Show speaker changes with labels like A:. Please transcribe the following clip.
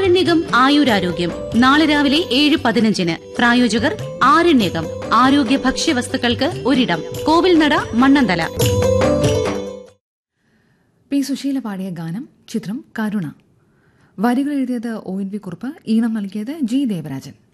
A: ആരണ്യകം ആയുരാരോഗ്യം നാളെ രാവിലെ 7:15. പ്രായോജകർ ആരണ്യകം ആരോഗ്യ ഭക്ഷ്യവസ്തുക്കൾക്ക് ഒരിടം. കോവിൽനട, മണ്ണന്തല.
B: പി. സുശീല പാടിയ ഗാനം. ചിത്രം കരുണ. വരികൾ എഴുതിയത് ONV കുറുപ്പ്, ഈണം നൽകിയത് G. ദേവരാജൻ.